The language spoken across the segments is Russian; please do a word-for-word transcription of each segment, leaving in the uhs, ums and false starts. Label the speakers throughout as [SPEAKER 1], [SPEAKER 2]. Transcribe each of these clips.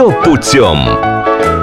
[SPEAKER 1] Что путем?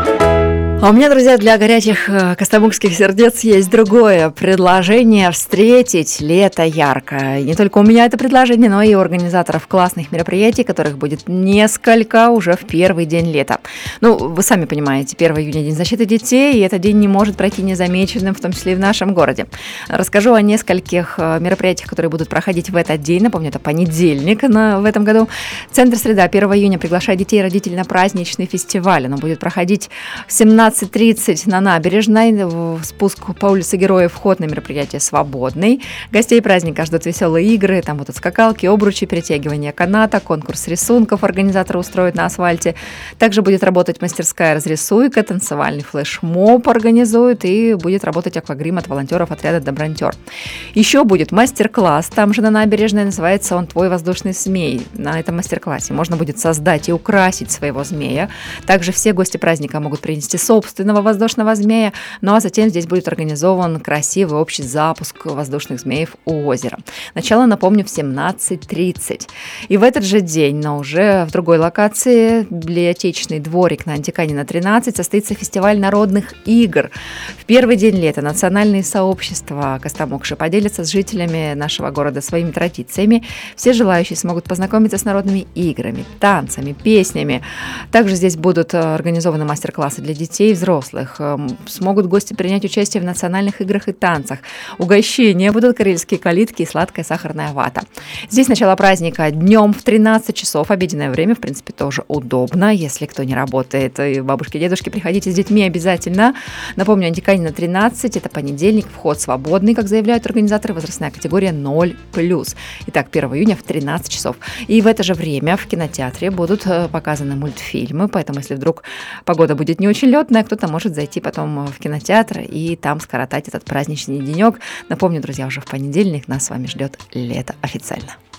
[SPEAKER 2] А у меня, друзья, для горячих э, костомукских сердец есть другое предложение встретить лето ярко. И не только у меня это предложение, но и у организаторов классных мероприятий, которых будет несколько уже в первый день лета. Ну, вы сами понимаете, первого июня День защиты детей, и этот день не может пройти незамеченным, в том числе и в нашем городе. Расскажу о нескольких мероприятиях, которые будут проходить в этот день. Напомню, это понедельник на, в этом году. Центр «Среда» первого июня приглашает детей и родителей на праздничный фестиваль. Он будет проходить в семнадцать тридцать на набережной. Спуск по улице Героев, вход на мероприятие свободный. Гостей праздника ждут веселые игры. Там будут скакалки, обручи, перетягивание каната, конкурс рисунков организаторы устроят на асфальте. Также будет работать мастерская разрисуйка, танцевальный флешмоб организуют и будет работать аквагрим от волонтеров отряда «Добронтер». Еще будет мастер-класс там же на набережной. Называется он «Твой воздушный змей». На этом мастер-классе можно будет создать и украсить своего змея. Также все гости праздника могут принести собственного воздушного змея. Ну а затем здесь будет организован красивый общий запуск воздушных змеев у озера. Начало, напомню, в семнадцать тридцать. И в этот же день, но уже в другой локации, библиотечный дворик на Антиканина тринадцать, состоится фестиваль народных игр. В первый день лета национальные сообщества Костомукши поделятся с жителями нашего города своими традициями. Все желающие смогут познакомиться с народными играми, танцами, песнями. Также здесь будут организованы мастер-классы для детей и взрослых. Смогут гости принять участие в национальных играх и танцах. Угощения будут карельские калитки и сладкая сахарная вата. Здесь начало праздника днем в тринадцать часов. Обеденное время, в принципе, тоже удобно. Если кто не работает, и бабушки, дедушки, приходите с детьми обязательно. Напомню, Антиканина тринадцать, это понедельник, вход свободный, как заявляют организаторы, возрастная категория ноль плюс. Итак, первого июня в тринадцать часов. И в это же время в кинотеатре будут показаны мультфильмы, поэтому если вдруг погода будет не очень летная, кто-то может зайти потом в кинотеатр и там скоротать этот праздничный денек. Напомню, друзья, уже в понедельник нас с вами ждет лето официально.